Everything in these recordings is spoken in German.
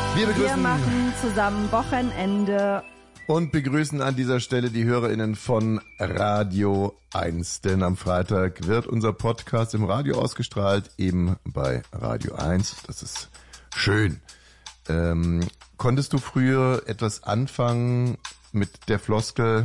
Wir machen zusammen Wochenende. Und begrüßen an dieser Stelle die HörerInnen von Radio 1. Denn am Freitag wird unser Podcast im Radio ausgestrahlt, eben bei Radio 1. Das ist schön. Konntest du früher etwas anfangen mit der Floskel,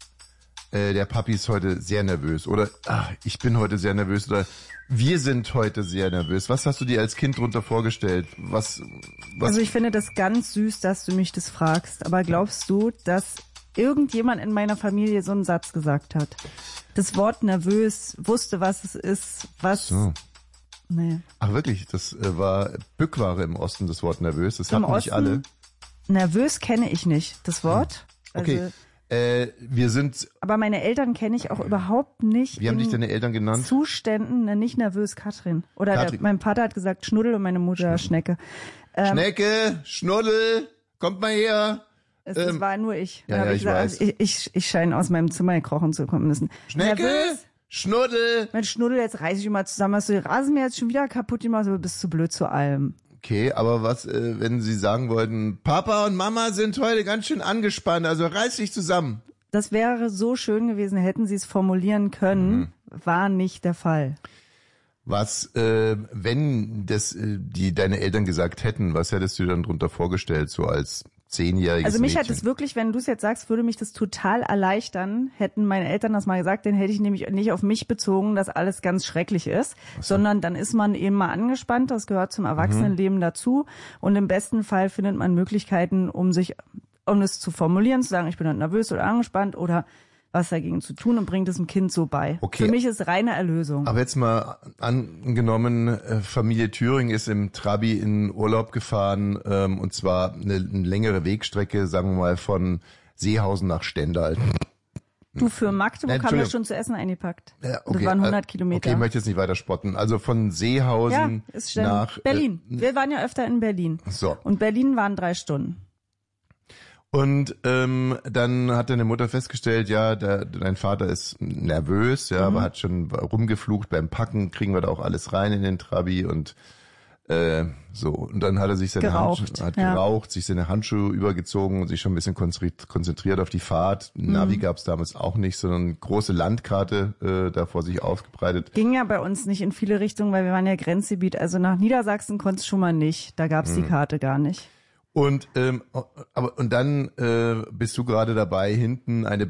der Papi ist heute sehr nervös oder ich bin heute sehr nervös oder wir sind heute sehr nervös. Was hast du dir als Kind drunter vorgestellt? Was? Also ich finde das ganz süß, dass du mich das fragst. Aber glaubst du, dass irgendjemand in meiner Familie so einen Satz gesagt hat? Das Wort nervös, wusste, was es ist, was... So. Nee. Ach wirklich, das war Bückware im Osten, das Wort nervös. Das hatten nicht alle. Nervös kenne ich nicht, das Wort. Okay. Also, wir sind... Aber meine Eltern kenne ich auch überhaupt nicht. Wie haben dich deine Eltern genannt? Zuständen, nicht nervös, Katrin. Oder Katrin. Mein Vater hat gesagt Schnuddel und meine Mutter Schnecke. Schnecke, Schnuddel, kommt mal her. Es war nur ich. Ja, ich weiß. Ich scheine aus meinem Zimmer gekrochen zu kommen müssen. Schnecke, nervös? Schnuddel. Mein Schnuddel, jetzt reiß ich immer zusammen. Hast du den Rasenmäher jetzt schon wieder kaputt gemacht, aber bist zu blöd zu allem. Okay, aber was, wenn Sie sagen wollten, Papa und Mama sind heute ganz schön angespannt, also reiß dich zusammen. Das wäre so schön gewesen, hätten Sie es formulieren können, war nicht der Fall. Was, wenn das deine Eltern gesagt hätten, was hättest du dann drunter vorgestellt, so als 10-jähriges Also mich Mädchen? hat es wirklich, wenn du es jetzt sagst, würde mich das total erleichtern, hätten meine Eltern das mal gesagt, dann hätte ich nämlich nicht auf mich bezogen, dass alles ganz schrecklich ist, sondern dann ist man eben mal angespannt, das gehört zum Erwachsenenleben dazu und im besten Fall findet man Möglichkeiten, um es zu formulieren, zu sagen, ich bin halt nervös oder angespannt oder was dagegen zu tun und bringt es dem Kind so bei. Okay. Für mich ist reine Erlösung. Aber jetzt mal angenommen, Familie Thüring ist im Trabi in Urlaub gefahren, und zwar eine längere Wegstrecke, sagen wir mal von Seehausen nach Stendal. Du, für Magdeburg haben wir schon zu essen eingepackt. Ja, okay. Das waren 100 Kilometer. Okay, ich möchte jetzt nicht weiter spotten. Also von Seehausen nach... Berlin. Wir waren ja öfter in Berlin. So. Und Berlin waren 3 Stunden. Und dann hat deine Mutter festgestellt, ja, dein Vater ist nervös, ja, aber hat schon rumgeflucht beim Packen, kriegen wir da auch alles rein in den Trabi und so. Und dann hat er sich geraucht, sich seine Handschuhe übergezogen und sich schon ein bisschen konzentriert auf die Fahrt. Navi gab es damals auch nicht, sondern eine große Landkarte da vor sich ausgebreitet. Ging ja bei uns nicht in viele Richtungen, weil wir waren ja Grenzgebiet. Also nach Niedersachsen konntest du schon mal nicht. Da gab es die Karte gar nicht. Und dann bist du gerade dabei, hinten eine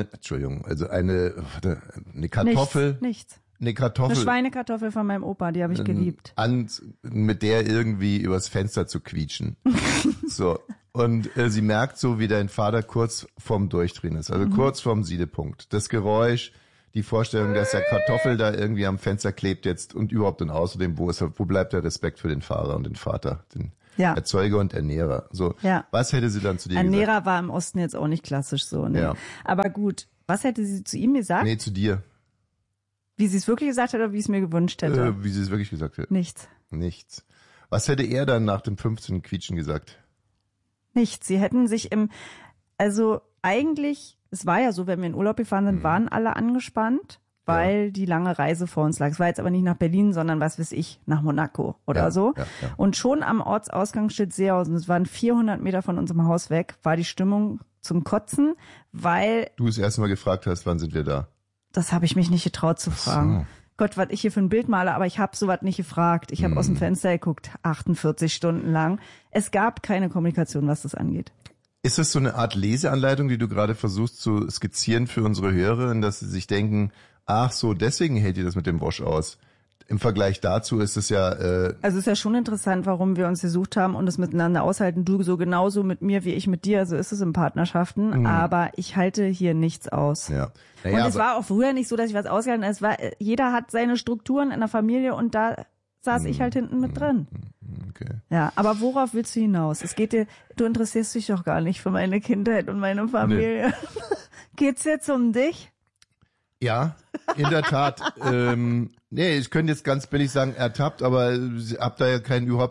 Kartoffel. Nichts. Eine Kartoffel. Eine Schweinekartoffel von meinem Opa, die habe ich geliebt. Mit der irgendwie übers Fenster zu quietschen. So. Und sie merkt so, wie dein Vater kurz vorm Durchdrehen ist, also kurz vorm Siedepunkt. Das Geräusch, die Vorstellung, dass der Kartoffel da irgendwie am Fenster klebt jetzt und überhaupt und außerdem, wo bleibt der Respekt für den Fahrer und den Vater, den Erzeuger und Ernährer. So, was hätte sie dann zu dir gesagt? Ernährer war im Osten jetzt auch nicht klassisch so, ne? Ja. Aber gut, was hätte sie zu ihm gesagt? Nee, zu dir. Wie sie es wirklich gesagt hat oder wie ich es mir gewünscht hätte? Wie sie es wirklich gesagt hätte. Nichts. Was hätte er dann nach dem 15. Quietschen gesagt? Nichts. Sie hätten sich also eigentlich, es war ja so, wenn wir in Urlaub gefahren sind, waren alle angespannt, weil die lange Reise vor uns lag. Es war jetzt aber nicht nach Berlin, sondern was weiß ich, nach Monaco oder so. Ja. Und schon am Ortsausgangsschild Seehausen, das waren 400 Meter von unserem Haus weg, war die Stimmung zum Kotzen, weil... Du das erste Mal gefragt hast, wann sind wir da? Das habe ich mich nicht getraut zu fragen. Gott, was ich hier für ein Bild male, aber ich habe sowas nicht gefragt. Ich habe aus dem Fenster geguckt, 48 Stunden lang. Es gab keine Kommunikation, was das angeht. Ist das so eine Art Leseanleitung, die du gerade versuchst zu skizzieren für unsere Hörerinnen, dass sie sich denken, ach so, deswegen hält ihr das mit dem Wosch aus? Im Vergleich dazu ist es ja... Also es ist ja schon interessant, warum wir uns gesucht haben und es miteinander aushalten. Du so genauso mit mir wie ich mit dir, so ist es in Partnerschaften. Aber ich halte hier nichts aus. Ja. Und es war auch früher nicht so, dass ich was ausgehalten habe. Jeder hat seine Strukturen in der Familie und da saß ich halt hinten mit drin. Okay. Ja, aber worauf willst du hinaus? Es geht dir, du interessierst dich doch gar nicht für meine Kindheit und meine Familie. Nee. Geht's jetzt um dich? Ja, in der Tat. Ich könnte jetzt ganz billig sagen, ertappt, aber habt da ja keinen überhaupt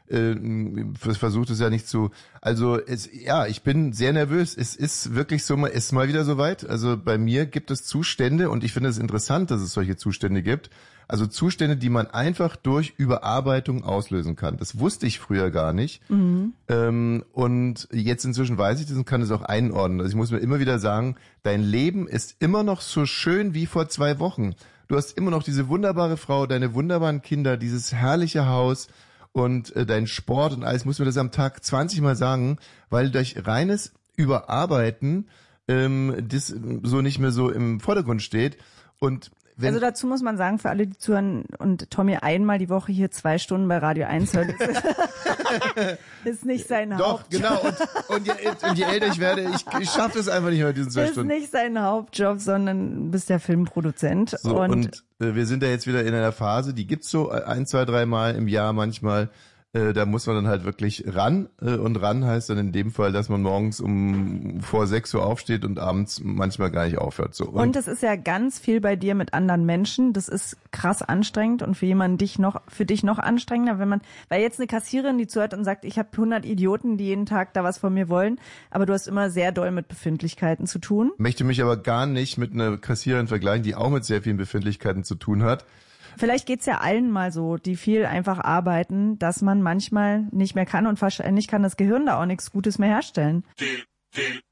versucht es ja nicht zu, also ich bin sehr nervös. Es ist wirklich so, ist mal wieder soweit. Also bei mir gibt es Zustände und ich finde es interessant, dass es solche Zustände gibt. Also Zustände, die man einfach durch Überarbeitung auslösen kann. Das wusste ich früher gar nicht. Und jetzt inzwischen weiß ich das und kann es auch einordnen. Also ich muss mir immer wieder sagen, dein Leben ist immer noch so schön wie vor 2 Wochen. Du hast immer noch diese wunderbare Frau, deine wunderbaren Kinder, dieses herrliche Haus und dein Sport und alles. Muss mir das am Tag 20 Mal sagen, weil durch reines Überarbeiten das so nicht mehr so im Vordergrund steht. Und also dazu muss man sagen, für alle, die zuhören und Tommy einmal die Woche hier 2 Stunden bei Radio 1 hört, ist nicht sein Doch, Hauptjob. genau. Und je älter ich werde, ich schaffe es einfach nicht mehr mit diesen 2 Stunden. Ist nicht sein Hauptjob, sondern bist der Filmproduzent. So, und wir sind da jetzt wieder in einer Phase, die gibt's so 1, 2, 3 Mal im Jahr manchmal. Da muss man dann halt wirklich ran. Und ran heißt dann in dem Fall, dass man morgens vor 6 Uhr aufsteht und abends manchmal gar nicht aufhört. So. Und das ist ja ganz viel bei dir mit anderen Menschen. Das ist krass anstrengend und für jemanden für dich noch anstrengender, weil jetzt eine Kassiererin, die zuhört und sagt, ich habe 100 Idioten, die jeden Tag da was von mir wollen, aber du hast immer sehr doll mit Befindlichkeiten zu tun. Möchte mich aber gar nicht mit einer Kassiererin vergleichen, die auch mit sehr vielen Befindlichkeiten zu tun hat. Vielleicht geht's ja allen mal so, die viel einfach arbeiten, dass man manchmal nicht mehr kann und wahrscheinlich kann das Gehirn da auch nichts Gutes mehr herstellen.